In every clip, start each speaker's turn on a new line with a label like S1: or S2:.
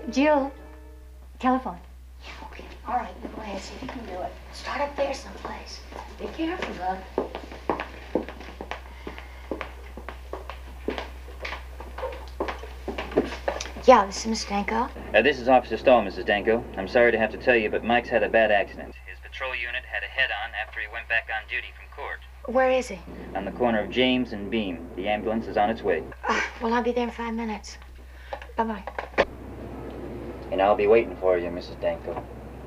S1: Jill, telephone.
S2: Yeah, okay. All right, you go ahead. See if you can do it. Start up there someplace. Be careful, bud. Yeah, this is Miss Danko.
S3: This is Officer Stahl, Mrs. Danko. I'm sorry to have to tell you, but Mike's had a bad accident. His patrol unit had a head-on after he went back on duty from court.
S2: Where is he?
S3: On the corner of James and Beam. The ambulance is on its way.
S2: Well, I'll be there in 5 minutes. Bye-bye.
S3: And I'll be waiting for you, Mrs. Danko.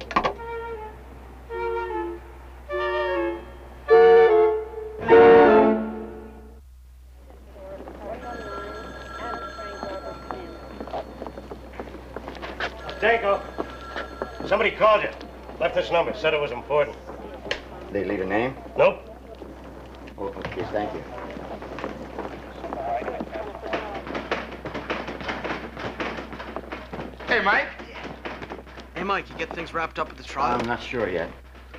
S4: Danko, somebody called you. Left this number, said it was important.
S5: They leave a name?
S4: Nope.
S5: Oh, okay, thank you.
S6: Hey, Mike. Hey, Mike, you get things wrapped up at the trial?
S5: I'm not sure yet.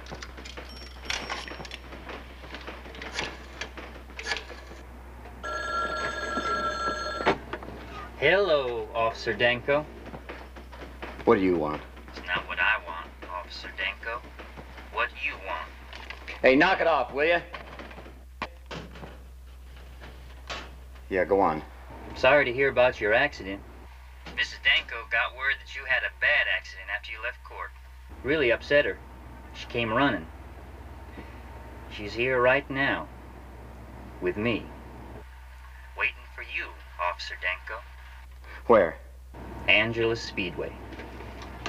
S3: Hello, Officer Danko.
S5: What do you want?
S3: It's not what I want, Officer Danko. What you want.
S5: Hey, knock it off, will you? Yeah, go on.
S3: I'm sorry to hear about your accident. Mrs. Danko got word that you had a bad accident after you left court. Really upset her. She came running. She's here right now. With me. Waiting for you, Officer Danko.
S5: Where?
S3: Angeles Speedway.